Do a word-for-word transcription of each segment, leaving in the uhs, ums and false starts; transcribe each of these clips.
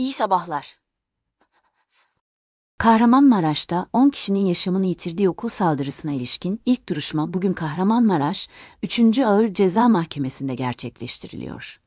İyi sabahlar. Kahramanmaraş'ta on kişinin yaşamını yitirdiği okul saldırısına ilişkin ilk duruşma bugün Kahramanmaraş üçüncü Ağır Ceza Mahkemesi'nde gerçekleştiriliyor.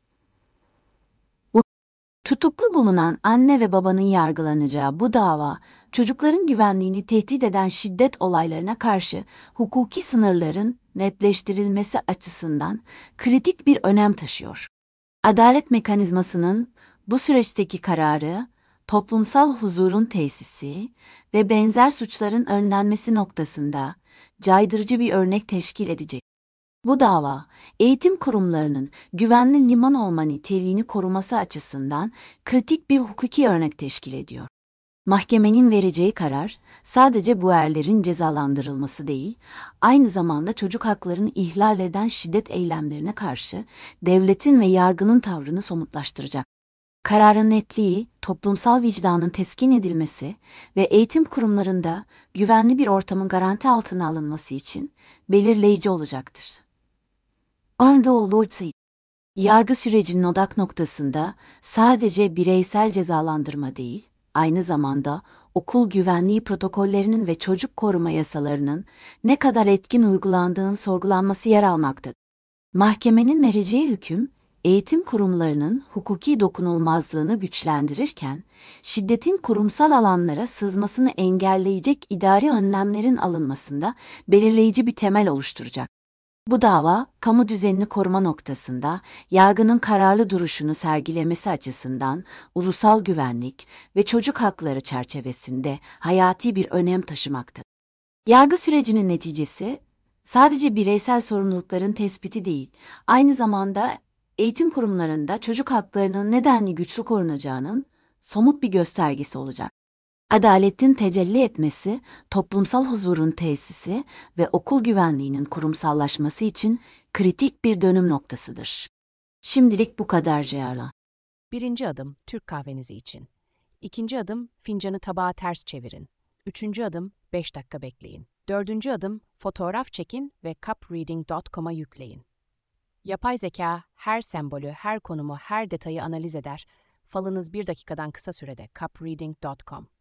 Bu, tutuklu bulunan anne ve babanın yargılanacağı bu dava, çocukların güvenliğini tehdit eden şiddet olaylarına karşı hukuki sınırların netleştirilmesi açısından kritik bir önem taşıyor. Adalet mekanizmasının bu süreçteki kararı, toplumsal huzurun tesisi ve benzer suçların önlenmesi noktasında caydırıcı bir örnek teşkil edecek. Bu dava, eğitim kurumlarının güvenli liman olma niteliğini koruması açısından kritik bir hukuki örnek teşkil ediyor. Mahkemenin vereceği karar, sadece bu erlerin cezalandırılması değil, aynı zamanda çocuk haklarını ihlal eden şiddet eylemlerine karşı devletin ve yargının tavrını somutlaştıracak. Kararın netliği, toplumsal vicdanın teskin edilmesi ve eğitim kurumlarında güvenli bir ortamın garanti altına alınması için belirleyici olacaktır. Ardaoğlu yargı sürecinin odak noktasında sadece bireysel cezalandırma değil, aynı zamanda okul güvenliği protokollerinin ve çocuk koruma yasalarının ne kadar etkin uygulandığının sorgulanması yer almaktadır. Mahkemenin vereceği hüküm, eğitim kurumlarının hukuki dokunulmazlığını güçlendirirken, şiddetin kurumsal alanlara sızmasını engelleyecek idari önlemlerin alınmasında belirleyici bir temel oluşturacak. Bu dava, kamu düzenini koruma noktasında, yargının kararlı duruşunu sergilemesi açısından ulusal güvenlik ve çocuk hakları çerçevesinde hayati bir önem taşımaktadır. Yargı sürecinin neticesi, sadece bireysel sorumlulukların tespiti değil, aynı zamanda eğitim kurumlarında çocuk haklarının nedenli güçlü korunacağının somut bir göstergesi olacak. Adaletin tecelli etmesi, toplumsal huzurun tesisi ve okul güvenliğinin kurumsallaşması için kritik bir dönüm noktasıdır. Şimdilik bu kadar Ceyala. Birinci adım Türk kahvenizi için. İkinci adım fincanı tabağa ters çevirin. Üçüncü adım beş dakika bekleyin. Dördüncü adım fotoğraf çekin ve cup reading nokta com'a yükleyin. Yapay zeka her sembolü, her konumu, her detayı analiz eder. Falınız bir dakikadan kısa sürede cup reading nokta com.